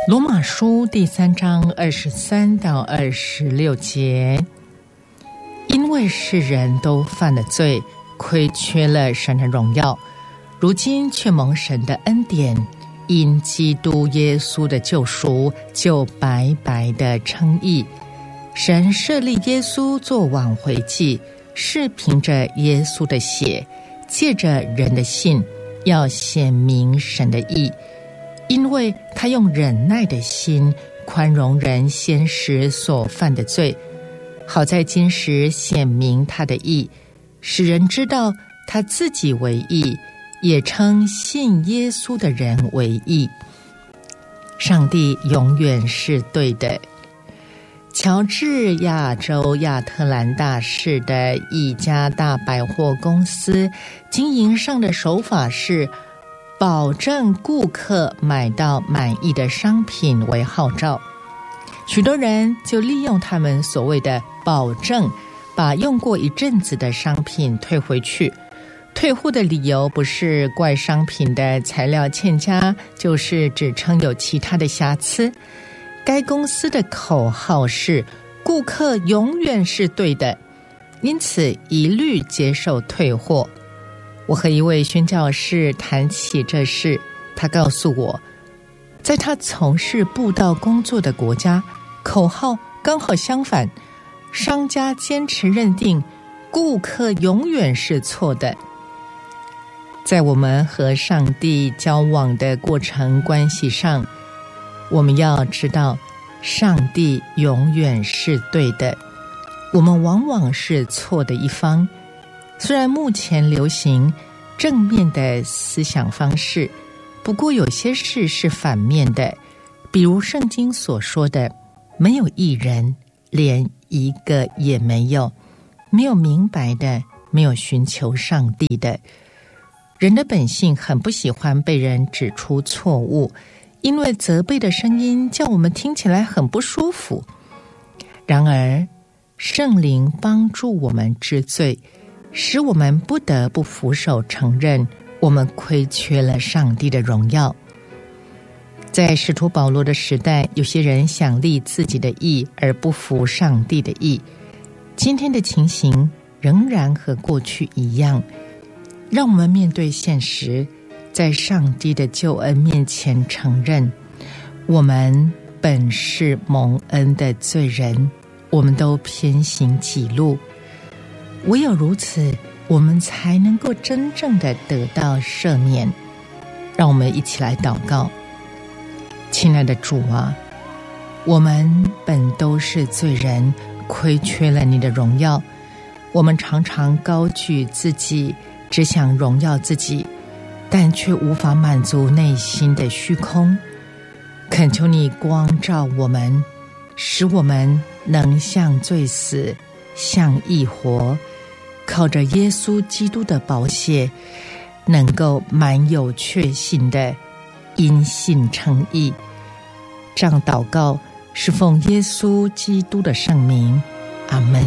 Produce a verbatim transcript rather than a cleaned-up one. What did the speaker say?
罗马书第三章二十三到二十六节，因为世人都犯了罪，亏缺了神的荣耀，如今却蒙神的恩典，因基督耶稣的救赎，就白白的称义。神设立耶稣做挽回祭，是凭着耶稣的血，借着人的信，要显明神的义。因为他用忍耐的心宽容人先时所犯的罪，好在今时显明他的义，使人知道他自己为义，也称信耶稣的人为义。上帝永远是对的。乔治亚州亚特兰大市的一家大百货公司经营上的手法是保证顾客买到满意的商品为号召，许多人就利用他们所谓的保证，把用过一阵子的商品退回去。退货的理由不是怪商品的材料欠佳，就是指称有其他的瑕疵。该公司的口号是顾客永远是对的，因此一律接受退货。我和一位宣教士谈起这事，他告诉我，在他从事布道工作的国家，口号刚好相反，商家坚持认定顾客永远是错的。在我们和上帝交往的过程关系上，我们要知道上帝永远是对的，我们往往是错的一方。虽然目前流行正面的思想方式，不过有些事是反面的，比如圣经所说的没有义人，连一个也没有，没有明白的，没有寻求上帝的。人的本性很不喜欢被人指出错误，因为责备的声音叫我们听起来很不舒服。然而圣灵帮助我们知罪，使我们不得不俯首承认我们亏缺了上帝的荣耀。在使徒保罗的时代，有些人想立自己的义而不服上帝的义。今天的情形仍然和过去一样，让我们面对现实，在上帝的救恩面前承认，我们本是蒙恩的罪人，我们都偏行己路。唯有如此，我们才能够真正的得到赦免。让我们一起来祷告。亲爱的主啊，我们本都是罪人，亏缺了你的荣耀。我们常常高举自己，只想荣耀自己，但却无法满足内心的虚空。恳求你光照我们，使我们能向罪死，向义活，靠着耶稣基督的宝血，能够满有确信的因信称义。这样祷告是奉耶稣基督的圣名，阿们。